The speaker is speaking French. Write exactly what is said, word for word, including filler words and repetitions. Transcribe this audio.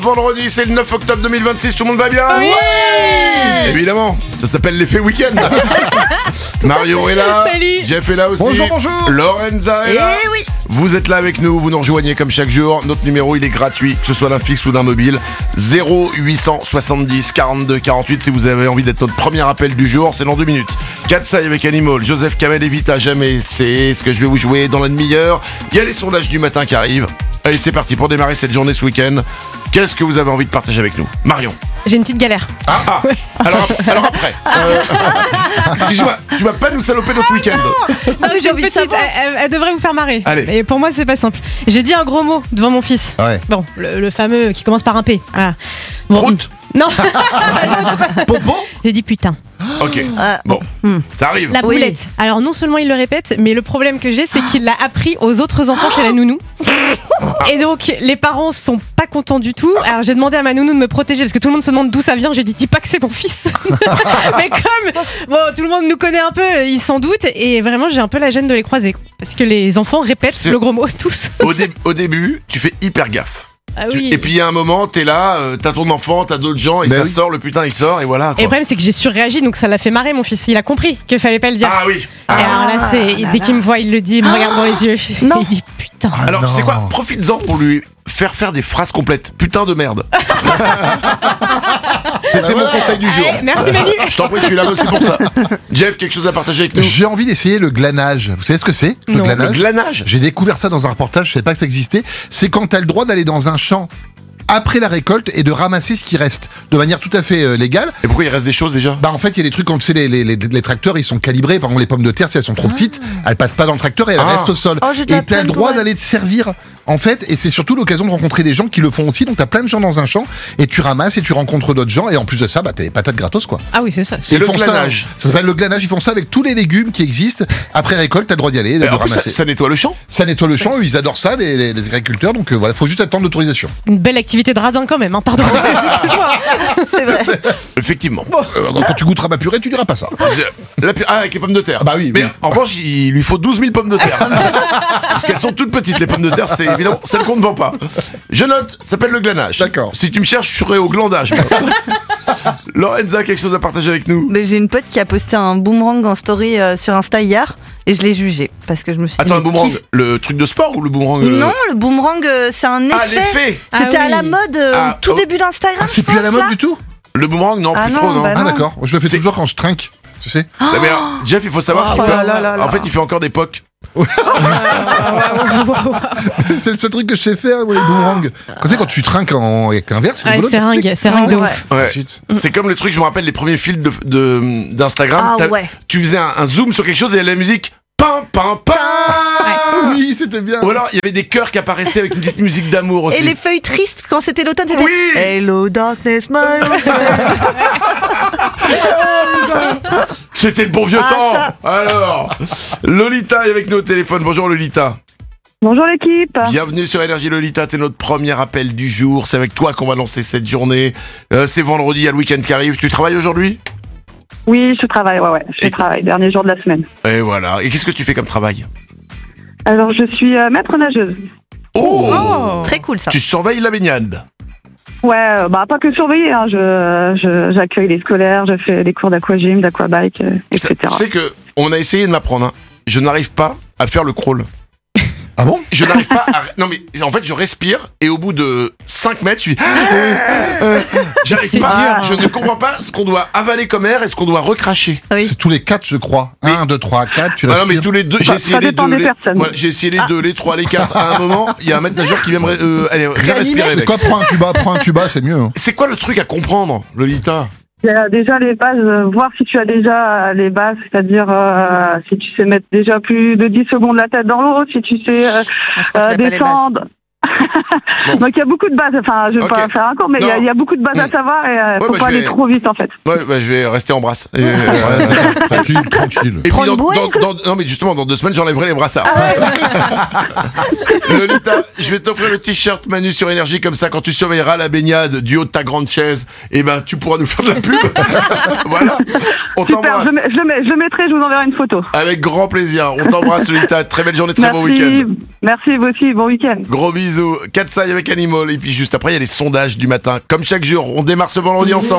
Vendredi, c'est le neuf octobre deux mille vingt-six, tout le monde va bien? Oui. Ouais. Évidemment, ça s'appelle l'effet week-end. Mario est là. Salut. Jeff est là aussi. Bonjour, bonjour. Lorenza est Eh là. oui. Vous êtes là avec nous, vous nous rejoignez comme chaque jour. Notre numéro, il est gratuit, que ce soit d'un fixe ou d'un mobile. zéro huit cent soixante-dix quarante-deux quarante-huit si vous avez envie d'être notre premier appel du jour. C'est dans deux minutes. Katsai avec Animal, Joseph Kamel et Vita Jamais. C'est ce que je vais vous jouer dans la demi-heure. Il y a les sondages du matin qui arrivent. Allez, c'est parti pour démarrer cette journée ce week-end. Qu'est-ce que vous avez envie de partager avec nous? Marion. J'ai une petite galère. Ah, ah. Alors, alors après. Euh, tu, vas, tu vas pas nous saloper notre week-end. Non, j'ai une petite, elle, elle- elle devrait vous faire marrer. Allez. Et pour moi, c'est pas simple. J'ai dit un gros mot devant mon fils. Ouais. Bon, le, le fameux qui commence par un P. Voilà. Bon, Prout. Non, Popo. j'ai dit putain. Ok. Bon, ça arrive. La Oui. boulette. Alors non seulement il le répète, mais le problème que j'ai, c'est qu'il l'a appris aux autres enfants chez la nounou. Et donc les parents sont pas contents du tout. Alors j'ai demandé à ma nounou de me protéger parce que tout le monde se demande d'où ça vient. J'ai dit dis pas que c'est mon fils. Mais comme bon, tout le monde nous connaît un peu, ils s'en doutent. Et vraiment j'ai un peu la gêne de les croiser parce que les enfants répètent C'est- le gros mot tous. Au, dé- au début, tu fais hyper gaffe. Ah Tu- oui. Et puis il y a un moment, t'es là, euh, t'as ton enfant, t'as d'autres gens, et Ben ça oui. sort, le putain il sort, et voilà. Et Quoi. le problème c'est que j'ai surréagi, donc ça l'a fait marrer mon fils. Il a compris qu'il fallait pas le dire. Ah oui. Et alors là, c'est là dès là. qu'il me voit, il le dit, il me regarde dans les yeux. Non. Il dit putain. Ah Alors, non. tu sais quoi? Profites-en pour lui faire faire des phrases complètes. Putain de merde. C'était Bah mon voilà. conseil du jour. Allez, merci Manu. Je t'en prie, je suis là aussi pour ça. Jeff, quelque chose à partager avec nous? J'ai envie d'essayer le glanage. Vous savez ce que c'est? Le Non. Le glanage. glanage. J'ai découvert ça dans un reportage, je savais pas que ça existait. C'est quand t'as le droit d'aller dans un champ après la récolte et de ramasser ce qui reste de manière tout à fait euh, légale. Et pourquoi il reste des choses déjà? Bah en fait il y a des trucs quand tu sais les, les, les, les tracteurs ils sont calibrés, par exemple les pommes de terre si elles sont trop petites, elles passent pas dans le tracteur et elles Ah. restent au sol. Oh, j'ai de Et la t'as le peine droit pour elle. d'aller te servir en fait, et c'est surtout l'occasion de rencontrer des gens qui le font aussi. Donc t'as plein de gens dans un champ et tu ramasses et tu rencontres d'autres gens et en plus de ça bah t'as les patates gratos quoi. Ah oui, c'est ça. C'est Ils le font ça- glanage. Ça, s'appelle le glanage. Ils font ça avec tous les légumes qui existent. Après récolte, t'as le droit d'y aller, de Et en plus, ça, ramasser. ça nettoie le champ. Ça nettoie le champ. Eux, ils adorent ça, les, les, les agriculteurs. Donc euh, voilà, faut juste attendre l'autorisation. Une belle activité de radin quand même, hein, pardon. Excuse-moi. C'est vrai. Effectivement. Euh, quand tu goûteras ma purée, tu diras pas ça. La pu- ah, avec les pommes de terre. Ah bah oui, Mais oui. en revanche, il lui faut douze mille pommes de terre. Parce qu'elles sont toutes petites, les pommes de terre, c'est évidemment celles qu'on ne vend pas. Je note, ça s'appelle le glanage. D'accord. Si tu me cherches, je serai au glandage. moi. Lorenza, quelque chose à partager avec nous? Mais j'ai une pote qui a posté un boomerang en story euh, sur Insta hier et je l'ai jugé parce que je me suis dit. Attends, un mais boomerang, qui- le truc de sport ou le boomerang euh, Non, le boomerang, euh, c'est un effet. Ah, l'effet. C'était Ah à la oui. mode euh, Ah, au tout oh. début d'Instagram. Ah, c'est je plus à la pense, mode là. du tout. Le boomerang, non, Ah plus non, trop, non. bah Ah non. d'accord. Je le fais C'est- toujours quand je trinque. Tu sais. Ah, mais alors, Jeff, il faut savoir Oh qu'il fait. là là là là. En fait, il fait encore des pocs. C'est le seul truc que je sais faire, moi, les boomerangs. Quand c'est quand tu trinques en... avec un verre, c'est Ouais, rigolo. c'est ringue, c'est ringue de Ouais. ouf. Ouais. Ensuite. C'est comme le truc, je me rappelle les premiers fils de, de- d'Instagram. Ah T'as- ouais. Tu faisais un, un zoom sur quelque chose et il y avait la musique. Pam, pam, pam. Oui, c'était bien. Ou alors il y avait des chœurs qui apparaissaient avec une petite musique d'amour aussi. Et les feuilles tristes quand c'était l'automne, c'était Oui. Hello darkness, my old friend. C'était le bon vieux Ah, temps. Alors, Lolita est avec nous au téléphone. Bonjour Lolita. Bonjour l'équipe. Bienvenue sur Énergie Lolita. T'es notre premier appel du jour. C'est avec toi qu'on va lancer cette journée. Euh, c'est vendredi, il y a le week-end qui arrive. Tu travailles aujourd'hui? Oui, je travaille, ouais, ouais, je Et- travaille, dernier jour de la semaine. Et voilà. Et qu'est-ce que tu fais comme travail? Alors, je suis euh, maître nageuse. Oh, Oh. Très cool ça. Tu surveilles la baignade. Ouais, euh, bah pas que surveiller, hein, je, je, j'accueille les scolaires, je fais des cours d'aquagym, d'aquabike, euh, et Tu cetera. sais que on a essayé de m'apprendre. hein. Je n'arrive pas à faire le crawl. Ah bon? Je n'arrive pas à... Non mais en fait je respire et au bout de cinq mètres je suis... J'arrive C'est pas, dur, je ne comprends pas ce qu'on doit avaler comme air et ce qu'on doit recracher. Oui. C'est tous les quatre, je crois. Un, deux, trois, quatre. Tu Ah non mais respires. tous les deux, j'ai Ça- essayé ça les dépend deux, des les... personnes. Voilà, j'ai essayé les deux, les trois, les quatre. À un moment, il y a un maître nageur qui vient me... euh, allez, viens respirer C'est mec. quoi? Prends un tuba, prends un tuba, c'est mieux. hein. C'est quoi le truc à comprendre, Lolita? Il y a déjà les bases, euh, voir si tu as déjà les bases, c'est-à-dire euh, si tu sais mettre déjà plus de dix secondes la tête dans l'eau, si tu sais euh, Ah, je crois euh, qu'il y a pas les bases. descendre. Bon. Donc il y a beaucoup de bases, enfin je vais Ok. pas faire un cours, mais il y, a- Non. il y a beaucoup de bases à Mm. savoir et euh, Ouais, faut bah, pas je aller vais- trop vite en fait. Ouais, bah, je vais rester en brasse. Et, euh, Ouais, c'est ça. Ça pue, tranquille. Et Prends puis une dans, bouée. dans- dans- non mais justement dans deux semaines j'enlèverai les brassards. Ah Lolita, je vais t'offrir le t-shirt Manu sur Énergie comme ça quand tu surveilleras la baignade du haut de ta grande chaise, et ben tu pourras nous faire de la pub. Voilà. On Super, t'embrasse. je, mets- je, mets- je le mettrai, je vous enverrai une photo. Avec grand plaisir. On t'embrasse Lolita. Très belle journée, très bon Merci, week-end. merci vous aussi, bon week-end. Gros bisous. bisous. Katsai avec Animal. Et puis juste après, il y a les sondages du matin. Comme chaque jour, on démarre ce vendredi ensemble.